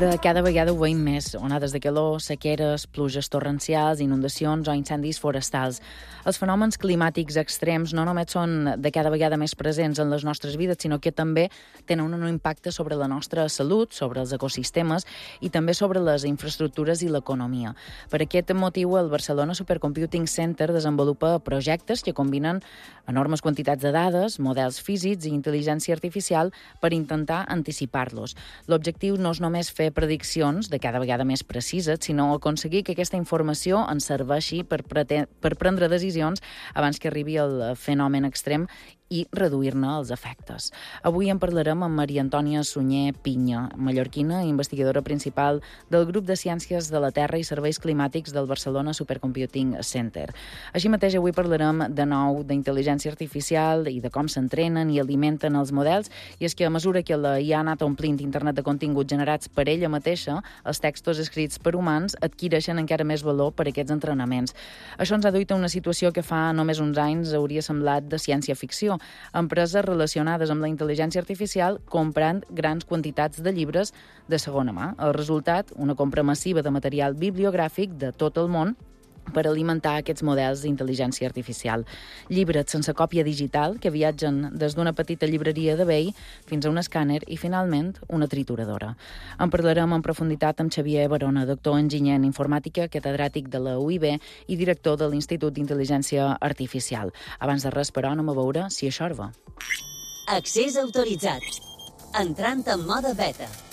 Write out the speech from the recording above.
De cada vegada ho veiem més, onades de calor, sequeres, pluges torrencials, inundacions o incendis forestals. Els fenòmens climàtics extrems no només són de cada vegada més presents en les nostres vides, sinó que també tenen un impacte sobre la nostra salut, sobre els ecosistemes i també sobre les infraestructures i l'economia. Per aquest motiu, el Barcelona Supercomputing Center desenvolupa projectes que combinen enormes quantitats de dades, models físics i intel·ligència artificial per intentar anticipar-los. L'objectiu no és només fer prediccions de cada vegada més precises, sinó aconseguir que aquesta informació ens serveixi per prendre decisions abans que arribi el fenomen extrem i reduir-ne els efectes. Avui en parlarem amb Maria Antònia Sunyer Pinya, mallorquina i investigadora principal del Grup de Ciències de la Terra i Serveis Climàtics del Barcelona Supercomputing Center. Així mateix, avui parlarem de nou d'intel·ligència artificial i de com s'entrenen i alimenten els models, i és que a mesura que la IA ha anat omplint internet de continguts generats per ella mateixa, els textos escrits per humans adquireixen encara més valor per aquests entrenaments. Això ens ha duit a una situació que fa només uns anys hauria semblat de ciència-ficció. Empreses relacionades amb la intel·ligència artificial comprant grans quantitats de llibres de segona mà. El resultat, una compra massiva de material bibliogràfic de tot el món per alimentar aquests models d'intel·ligència artificial. Llibres sense còpia digital que viatgen des d'una petita llibreria d'eBay fins a un escàner i, finalment, una trituradora. En parlarem en profunditat amb Xavier Barona, doctor enginyer en informàtica, catedràtic de la UIB i director de l'Institut d'Intel·ligència Artificial. Abans de res, però, anem a veure si això va. Accés autoritzat. Entrant en mode beta.